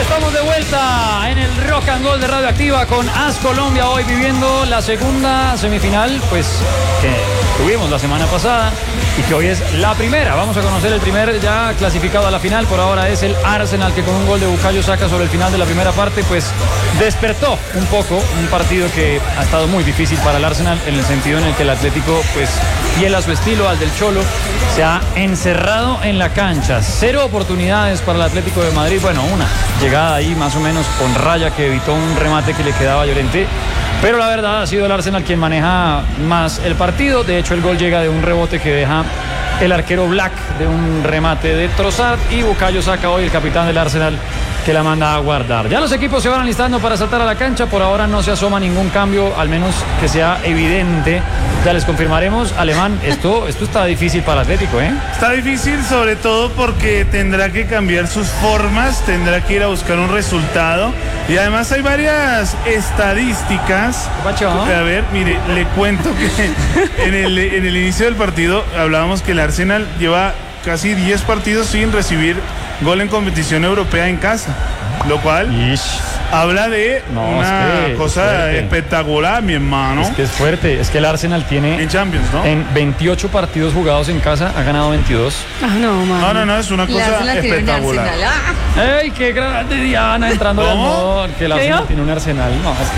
Estamos de vuelta en el Rock and Roll de Radioactiva con AS Colombia, hoy viviendo la segunda semifinal, pues que tuvimos la semana pasada y que hoy es la primera. Vamos a conocer el primer ya clasificado a la final. Por ahora es el Arsenal, que con un gol de Bukayo Saka sobre el final de la primera parte, pues despertó un poco un partido que ha estado muy difícil para el Arsenal, en el sentido en el que el Atlético, pues fiel a su estilo, al del Cholo, se ha encerrado en la cancha. 0 oportunidades para el Atlético de Madrid. Bueno, una llegada ahí más o menos con raya que evitó un remate que le quedaba a Llorente. Pero la verdad ha sido el Arsenal quien maneja más el partido. De hecho, el gol llega de un rebote que deja el arquero Black, de un remate de Trossard, y Bukayo Saka, hoy el capitán del Arsenal, que la manda a guardar. Ya los equipos se van alistando para saltar a la cancha. Por ahora no se asoma ningún cambio, al menos que sea evidente. Ya les confirmaremos. Alemán, esto está difícil para el Atlético, ¿eh? Está difícil, sobre todo porque tendrá que cambiar sus formas, tendrá que ir a buscar un resultado. Y además hay varias estadísticas. ¿Qué pacho? A ver, mire, le cuento que en el inicio del partido hablábamos que el Arsenal lleva casi 10 partidos sin recibir gol en competición europea en casa, lo cual habla de una cosa espectacular, mi hermano. Es que es fuerte, es que el Arsenal tiene en Champions, ¿no? En 28 partidos jugados en casa ha ganado 22. No, es una cosa espectacular. ¡Ey, qué grande Diana entrando al amor! Que el Arsenal tiene un Arsenal. No, es que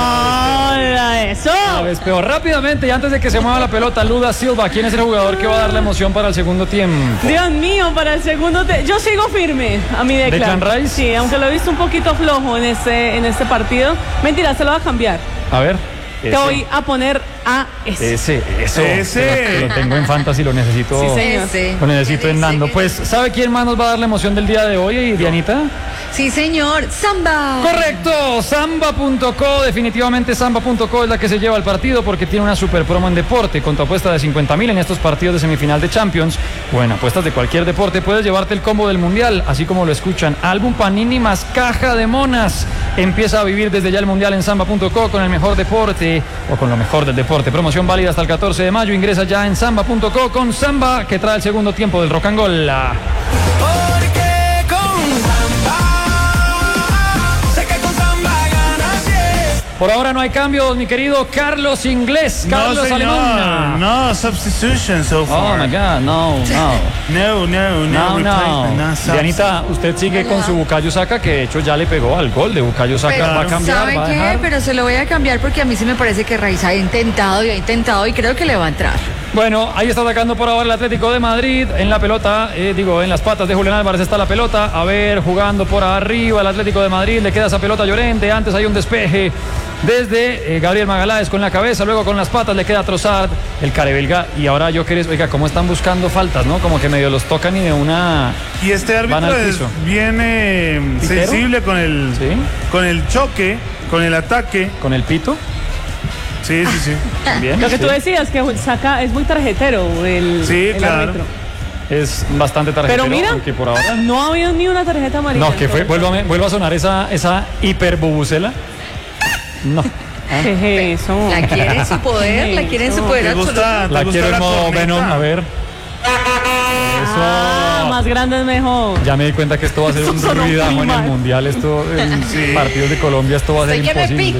está eso. Cada vez peor. Rápidamente, y antes de que se mueva la pelota, Luda Silva, ¿quién es el jugador que va a dar la emoción para el segundo tiempo? Dios mío, para el segundo yo sigo firme a mi Declan. ¿Declan Rice? Sí, aunque lo he visto un poquito flojo en este partido. Mentira, se lo va a cambiar. A ver. Te voy a poner a ese. Ese. Lo tengo en fantasy, lo necesito. Sí, señor. Lo necesito en Nando. Pues, ¿sabe quién más nos va a dar la emoción del día de hoy, Dianita? Sí, señor. Samba. Correcto. Samba.co. Definitivamente Samba.co es la que se lleva el partido, porque tiene una super promo en deporte. Con tu apuesta de 50.000 en estos partidos de semifinal de Champions, o en apuestas de cualquier deporte, puedes llevarte el combo del Mundial, así como lo escuchan. Álbum Panini más caja de monas. Empieza a vivir desde ya el Mundial en Samba.co con el mejor deporte, o con lo mejor del deporte. Promoción válida hasta el 14 de mayo. Ingresa ya en Samba.co con Samba, que trae el segundo tiempo del Rock and Roll. Por ahora no hay cambios, mi querido Carlos Inglés. Carlos Alemán. No substitution so far. Oh my God, no. Dianita, usted sigue con su Bukayo Saka, que de hecho ya le pegó al gol de Bukayo Saka. Pero, va a cambiar, ¿sabe va a qué? dejar. Pero se lo voy a cambiar porque a mí sí me parece que Rice ha intentado y creo que le va a entrar. Bueno, ahí está atacando por ahora el Atlético de Madrid. En la pelota, en las patas de Julián Álvarez está la pelota. A ver, jugando por arriba el Atlético de Madrid. Le queda esa pelota a Llorente. Antes hay un despeje desde Gabriel Magaláes con la cabeza. Luego con las patas le queda Trossard, el carebelga. Y ahora oiga, cómo están buscando faltas, ¿no? Como que medio los tocan y de una... Y este árbitro es bien sensible con el choque, con el ataque. ¿Con el pito? Sí. Bien, lo que tú decías, que Saka es muy tarjetero el árbitro. Es bastante tarjetero. Pero mira, por ahora no ha habido ni una tarjeta amarilla. No, que fue, vuelva a sonar esa hiperbubucela. No. ¿Qué es eso? La quiere en su poder, la quiere en su poder absoluto. La quiero en modo Venom, a ver. Eso. Más grande es mejor. Ya me di cuenta que esto va a ser un ruidajo en el Mundial. Esto, en partidos de Colombia, esto va a ser imposible.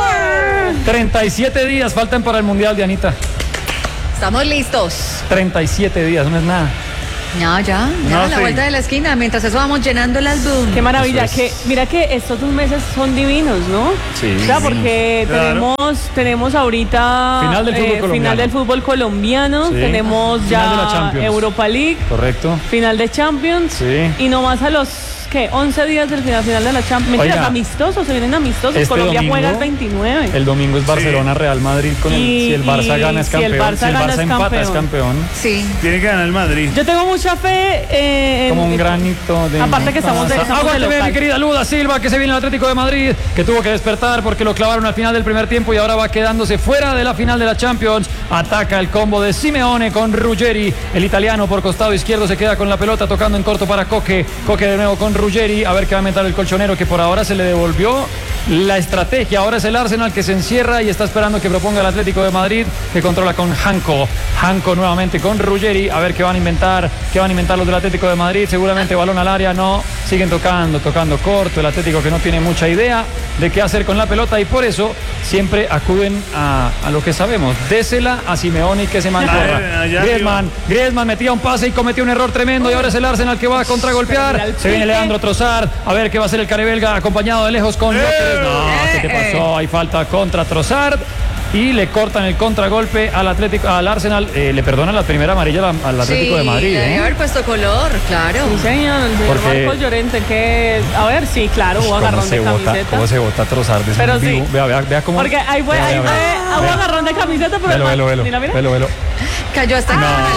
37 días faltan para el Mundial, Dianita. Estamos listos. 37 días, no es nada. Ya, a la vuelta de la esquina. Mientras eso vamos llenando el álbum. Qué maravilla. Mira que estos 2 meses son divinos, ¿no? Sí. O sea, porque tenemos ahorita final del fútbol colombiano. Sí. Tenemos ya Europa League. Correcto. Final de Champions. Sí. Y nomás a los 11 días del final de la Champions. Mentiras, amistosos, se vienen amistosos. Colombia juega el 29. El domingo es Barcelona, Real Madrid. Si el Barça gana es campeón. Si el Barça empata es campeón. Sí. Tiene que ganar el Madrid. Yo tengo mucha fe como un granito de... Aparte que estamos de local. Mi querida Luda Silva, que se viene el Atlético de Madrid, que tuvo que despertar porque lo clavaron al final del primer tiempo y ahora va quedándose fuera de la final de la Champions. Ataca el combo de Simeone con Ruggeri. El italiano por costado izquierdo se queda con la pelota tocando en corto para Coque. Coque de nuevo con Ruggeri. A ver qué va a meter el colchonero, que por ahora se le devolvió la estrategia. Ahora es el Arsenal que se encierra y está esperando que proponga el Atlético de Madrid, que controla con Janko nuevamente con Ruggeri, a ver qué van a inventar los del Atlético de Madrid. Seguramente balón al área, no, siguen tocando corto, el Atlético que no tiene mucha idea de qué hacer con la pelota y por eso siempre acuden a lo que sabemos, désela a Simeone y que se mancorra. Griezmann metía un pase y cometió un error tremendo y ahora es el Arsenal que va a contragolpear. Se viene Leandro Trossard, a ver qué va a hacer el carebelga acompañado de lejos con Gyökeres. No, ¿qué te pasó? Hay falta contra Trossard y le cortan el contragolpe al Arsenal. Le perdonan la primera amarilla al Atlético de Madrid. Debe haber puesto color, claro. Sí, señor, el señor Marcos Llorente, que a ver, sí, claro, hubo agarrón de camiseta. ¿Cómo se bota Trossard? Pero sí. Vea cómo. Porque ahí fue hubo agarrón de camiseta, pero velo. Cayó hasta en cámara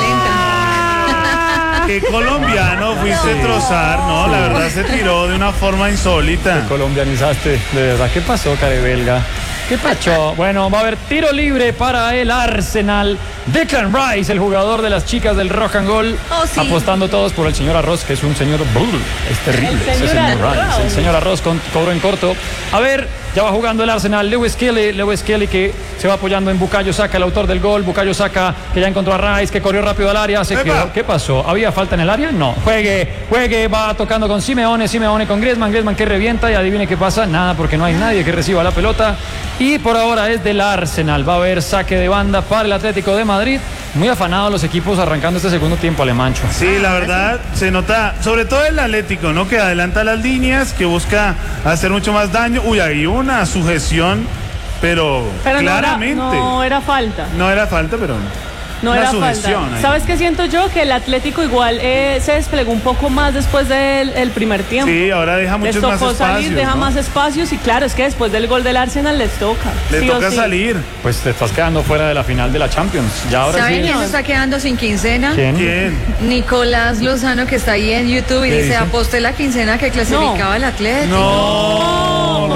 lenta. Qué colombiano fuiste Trossard, no, la verdad se tiró de una forma insólita. Te colombianizaste, de verdad. ¿Qué pasó, carebelga? ¿Qué pacho? Bueno, va a haber tiro libre para el Arsenal. Declan Rice, el jugador de las chicas del Rock and Gold, apostando todos por el señor Arroz, que es un señor es terrible. El señor Arroz con cobro en corto. A ver, ya va jugando el Arsenal. Lewis Kelly que se va apoyando en Bukayo Saka, el autor del gol. Bukayo Saka que ya encontró a Rice, que corrió rápido al área, se quedó. ¿Qué pasó? ¿Había falta en el área? No. Juegue, va tocando con Simeone con Griezmann que revienta y adivine qué pasa. Nada, porque no hay nadie que reciba la pelota. Y por ahora es del Arsenal. Va a haber saque de banda para el Atlético de Madrid. Muy afanados los equipos arrancando este segundo tiempo, Alemancho. Sí, la verdad se nota, sobre todo el Atlético, ¿no? Que adelanta las líneas, que busca hacer mucho más daño. Uy, hay una sujeción, pero claramente. No era falta. No era falta, pero no era falta. ¿Sabes qué siento yo? Que el Atlético igual se desplegó un poco más después del primer tiempo. Sí, ahora deja muchos más espacios. Deja más espacios y claro, es que después del gol del Arsenal les toca. Le toca salir. Pues te estás quedando fuera de la final de la Champions. Ya ahora ¿Saben quién se está quedando sin quincena? ¿Quién? Nicolás Lozano, que está ahí en YouTube y dice, aposté la quincena que clasificaba el Atlético. No,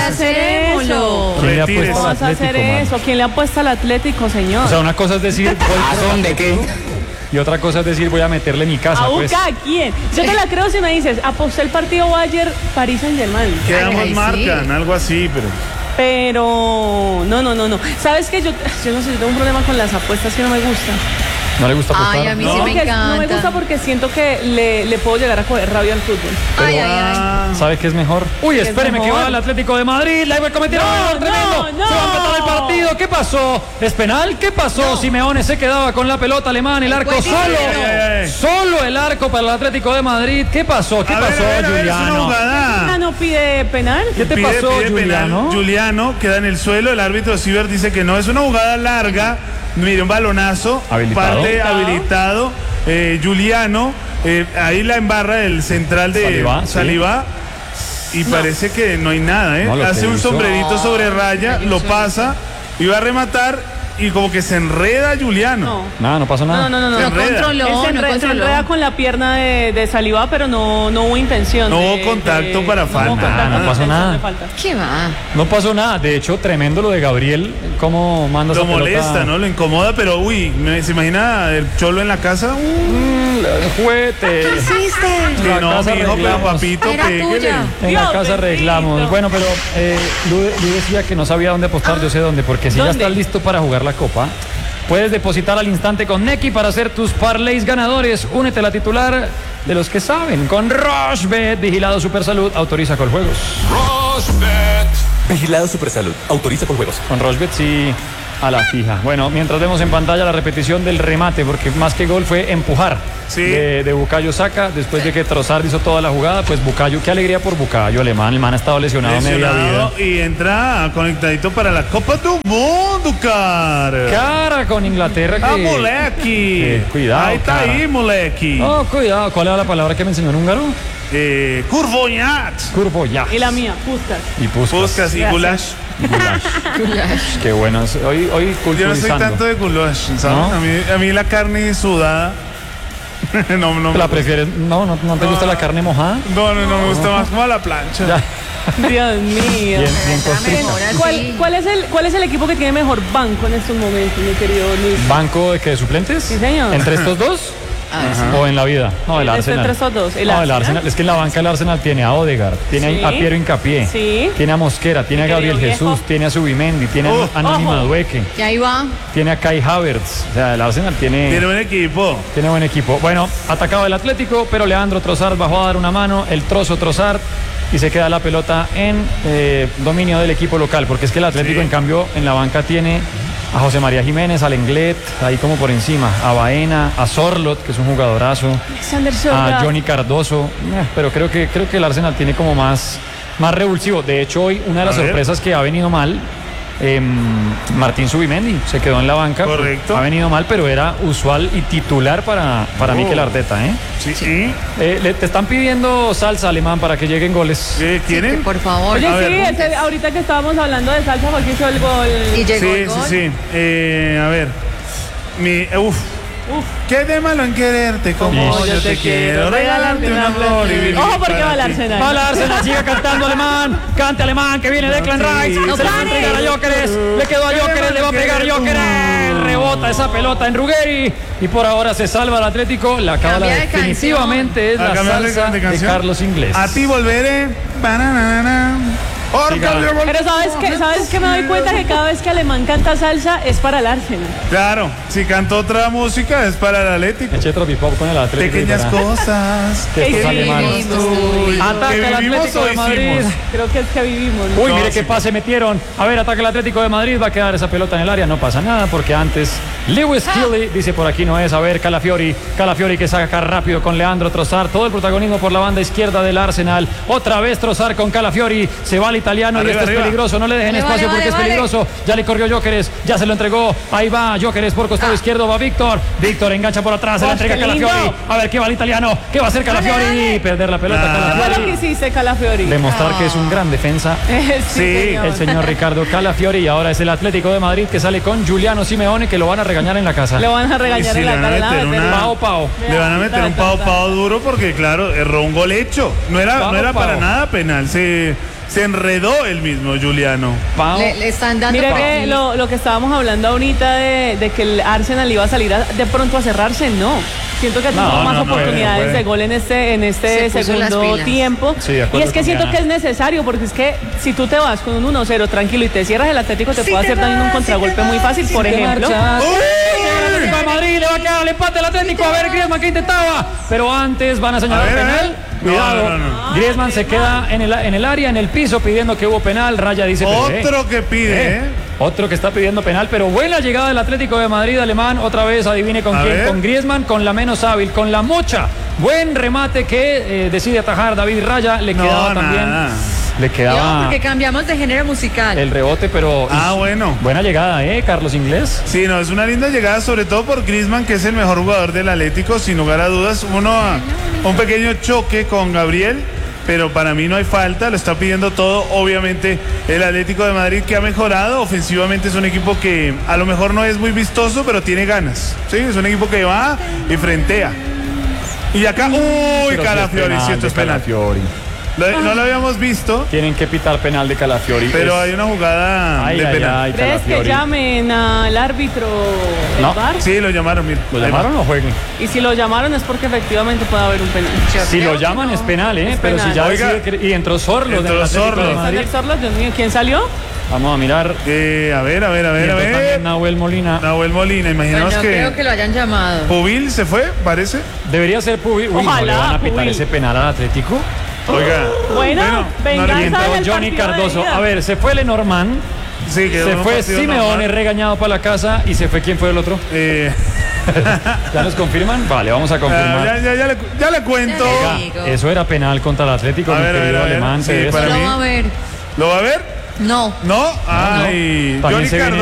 ¿Cómo vas a hacer eso? ¿Quién le apuesta al Atlético, señor? O sea, una cosa es decir, ¿de qué? Y otra cosa es decir, voy a meterle mi casa. Pues. ¿Quién? Yo te la creo si me dices, aposté el partido Bayern París Saint-Germain. Quedamos marcan, algo así, pero no. ¿Sabes qué? Yo no sé, yo tengo un problema con las apuestas que no me gustan. ¿No le gusta apostar? Ay, a mí sí me encanta. No me gusta porque siento que le puedo llegar a coger rabia al fútbol. Ay. ¿Sabe qué es mejor? Uy, espéreme que va el Atlético de Madrid. La iba a cometer un error tremendo. Se va a empatar el partido. ¿Qué pasó? ¿Es penal? ¿Qué pasó? Simeone se quedaba con la pelota alemán. El arco solo el arco para el Atlético de Madrid. ¿Qué pasó? Juliano? ¿No pide penal? ¿Qué te pasó, Juliano? Juliano queda en el suelo. El árbitro Siver dice que no. Es una jugada larga. Mire, un balonazo, parte habilitado. Juliano, ahí la embarra el central de Saliba. Y parece que no hay nada, hace un sombrerito sobre raya, lo pasa, iba a rematar y como que se enreda Juliano. No pasó nada. No se enreda con la pierna de Saliba, pero no hubo intención. No hubo contacto para falta. No pasó nada. ¿Qué va? No pasó nada. De hecho, tremendo lo de Gabriel, cómo manda esa pelota. Lo molesta, ¿no? Lo incomoda, pero ¿se imagina el Cholo en la casa? Juguete. ¿Qué hiciste? No, mi hijo, pero papito, pégale. En la casa arreglamos. Bueno, pero yo decía que no sabía dónde apostar, yo sé dónde, porque si ya estás listo para jugar la Copa, puedes depositar al instante con Nequi para hacer tus parlays ganadores. Únete a la titular de los que saben con Rochebet, vigilado Supersalud, autoriza con juegos. Rochebet, vigilado Supersalud, autoriza con juegos. Con Rochebet sí, a la fija. Bueno, mientras vemos en pantalla la repetición del remate, porque más que gol fue empujar de Bukayo Saka, después de que Trossard hizo toda la jugada, pues Bukayo, qué alegría por Bukayo, el man ha estado lesionado media vida. Y entra conectadito para la Copa del Mundo, cara con Inglaterra. Moleque. Cuidado. Ahí está, cara. Moleque. Oh, cuidado. ¿Cuál era la palabra que me enseñó en húngaro? Curvoyat. Y la mía, Puskas y Gulash. Qué bueno. Hoy culturizando. Yo no soy tanto de goulash, ¿sabes? ¿No? A mí la carne sudada. no. ¿La prefieres? ¿No te gusta la carne mojada? No, me gusta más como a la plancha. Ya. Dios mío. Bien costrita. ¿Cuál es el equipo que tiene mejor banco en estos momentos, mi querido Luis? ¿Banco de qué? ¿De suplentes? Sí, señor. ¿Entre estos dos? o en la vida. No, el Arsenal. Entre esos dos. El Arsenal. Es que en la banca el Arsenal tiene a Odegaard, tiene a Piero Hincapié, tiene a Mosquera, tiene a Gabriel Jesús, tiene a Zubimendi, tiene a Anoni Madueque. Y ahí va. Tiene a Kai Havertz. O sea, el Arsenal tiene buen equipo. Tiene buen equipo. Bueno, atacado el Atlético, pero Leandro Trossard bajó a dar una mano, el trozo Trossard, y se queda la pelota en dominio del equipo local, porque es que el Atlético, en cambio, en la banca tiene a José María Jiménez, a Lenglet, ahí como por encima, a Baena, a Sorloth, que es un jugadorazo, a Johnny Cardoso, pero creo que el Arsenal tiene como más revulsivo. De hecho, hoy una de las sorpresas que ha venido mal, Martín Zubimendi se quedó en la banca. Correcto. Ha venido mal, pero era usual y titular para Mikel Arteta, Sí. Te están pidiendo salsa, Alemán, para que lleguen goles. ¿Quieren? Sí, por favor. Oye, ahorita que estábamos hablando de salsa, fue que hizo el gol. Y llegó el gol. Sí. A ver. ¿Qué de malo en quererte como yo te quiero? Regalarte una flor y vivir. Ojo, porque va el Arsenal. Va el Arsenal, sigue cantando Alemán. Cante Alemán, que viene Declan Rice. Se le va a entregar a Jóqueres. Le quedó a Jóqueres, le va a pegar Jóqueres. Rebota esa pelota en Ruggeri. Y por ahora se salva el Atlético. La cábala definitivamente es la salsa de Carlos Inglés. A ti volveré. Pero ¿sabes qué me doy cuenta? Que cada vez que Alemán canta salsa es para el Arsenal. Claro, si canta otra música es para el Atlético. Eché tropipop con el Atlético. Pequeñas cosas que estos alemanes. Ataca el Atlético de Madrid. Creo que es que vivimos. Uy, mire qué pase metieron. A ver, ataca el Atlético de Madrid. Va a quedar esa pelota en el área. No pasa nada porque antes Lewis Kelly dice por aquí no es. A ver, Calafiori que saca rápido con Leandro Trossard. Todo el protagonismo por la banda izquierda del Arsenal. Otra vez Trossard con Calafiori. Se va al italiano arriba, y este es peligroso. No le dejen espacio porque es peligroso. Ya le corrió Jóqueres. Ya se lo entregó. Ahí va Jóqueres por costado izquierdo. Va Víctor. Víctor engancha por atrás. Se la entrega a Calafiori. A ver qué va el italiano. ¿Qué va a hacer Calafiori? Perder la pelota. Calafiori. Lo que hiciste, Calafiori. Demostrar que es un gran defensa. Sí, el señor Ricardo Calafiori. Y ahora es el Atlético de Madrid que sale con Giuliano Simeone, que lo van a regañar en la casa. Le van a regañar en la casa. Le van a meter un pao duro porque, claro, erró un gol hecho. No era para nada penal. Se enredó el mismo Giuliano. Le están dando. Mire que lo que estábamos hablando ahorita de que el Arsenal iba a salir de pronto a cerrarse, no. Siento que tuvo más oportunidades de gol en este segundo tiempo. Sí, y es que siento que es necesario, porque es que si tú te vas con un 1-0 tranquilo y te cierras, el Atlético te puede hacer daño en un contragolpe muy fácil, por ejemplo. Madrid le va a quedar el empate al Atlético. A ver, Griezmann que intentaba, pero antes van a señalar penal. Cuidado, Griezmann se queda en el área, en el piso, pidiendo que hubo penal. Raya dice otro que pide, otro que está pidiendo penal, pero buena llegada del Atlético de Madrid. Alemán, otra vez adivine con quién, con Griezmann, con la menos hábil, con la mocha. Buen remate que decide atajar David Raya. Le quedaba también. Le quedaba. No, porque cambiamos de género musical. El rebote, pero. Bueno. Buena llegada, Carlos Inglés. Sí, no, es una linda llegada, sobre todo por Griezmann, que es el mejor jugador del Atlético, sin lugar a dudas. Un pequeño choque con Gabriel, pero para mí no hay falta, lo está pidiendo todo. Obviamente, el Atlético de Madrid, que ha mejorado ofensivamente, es un equipo que a lo mejor no es muy vistoso, pero tiene ganas. Sí, es un equipo que va y frentea. Y acá, Calafiori, si esto es penal. No lo habíamos visto. Tienen que pitar penal de Calafiori. Pero hay una jugada de penal. ¿Crees que llamen al árbitro el VAR? Sí, lo llamaron, mira. ¿Lo llamaron o jueguen? Y si lo llamaron es porque efectivamente puede haber un penal. Si lo llaman es penal, pero si ya y entró Sorloth. Entró Sorloth, Dios mío, ¿quién salió? Vamos a mirar. A ver. Nahuel Molina, imaginamos que. Creo que lo hayan llamado. Pubil se fue, parece. Debería ser Pubil. Ojalá, ¿no le van a pitar ese penal al Atlético? Oiga. Bueno, venganza del Johnny Cardoso. A ver, se fue Lenormand. Sí, se fue Simeone regañado para la casa. ¿Y se fue quién fue el otro? ¿Ya nos confirman? Vale, vamos a confirmar. Ya le cuento. Oiga, eso era penal contra el Atlético, mi querido Alemán. Sí, lo va a ver. ¿Lo va a ver? No. Ay, Johnny Cardoso.